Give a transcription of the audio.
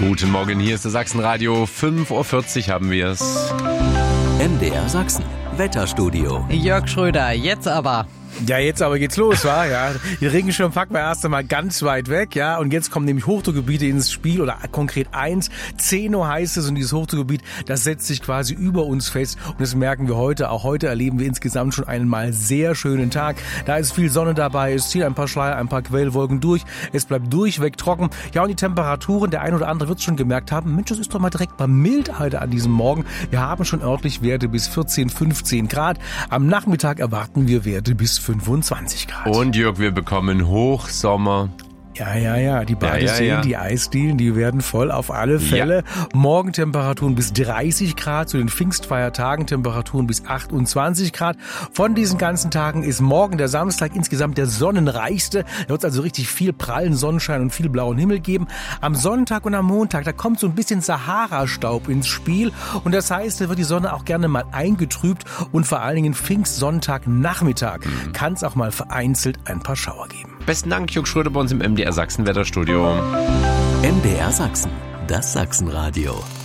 Guten Morgen, hier ist das Sachsenradio. 5:40 Uhr haben wir es. MDR Sachsen, Wetterstudio. Jörg Schröder, jetzt aber. Ja, jetzt aber geht's los, wa? Ja, die Regenschirm packen wir erst einmal ganz weit weg, ja. Und jetzt kommen nämlich Hochdruckgebiete ins Spiel, oder konkret 1. Zeno heißt es, und dieses Hochdruckgebiet, das setzt sich quasi über uns fest. Und das merken wir heute. Auch heute erleben wir insgesamt schon einen mal sehr schönen Tag. Da ist viel Sonne dabei, es ziehen ein paar Schleier, ein paar Quellwolken durch. Es bleibt durchweg trocken. Ja, und die Temperaturen, der ein oder andere wird es schon gemerkt haben, Mensch, das ist doch mal direkt mal mild heute an diesem Morgen. Wir haben schon örtlich Werte bis 14, 15 Grad. Am Nachmittag erwarten wir Werte bis 25 Grad. Und Jörg, wir bekommen Hochsommer. Ja, die Badeseen, die Eisdielen, die werden voll auf alle Fälle. Ja. Morgentemperaturen bis 30 Grad, zu den Pfingstfeiertagen Temperaturen bis 28 Grad. Von diesen ganzen Tagen ist morgen, der Samstag, insgesamt der sonnenreichste. Da wird es also richtig viel prallen Sonnenschein und viel blauen Himmel geben. Am Sonntag und am Montag, da kommt so ein bisschen Sahara-Staub ins Spiel. Und das heißt, da wird die Sonne auch gerne mal eingetrübt. Und vor allen Dingen Pfingstsonntag-Nachmittag kann es auch mal vereinzelt ein paar Schauer geben. Besten Dank, Jörg Schröder, bei uns im MDR Sachsen Wetterstudio. MDR Sachsen, das Sachsenradio.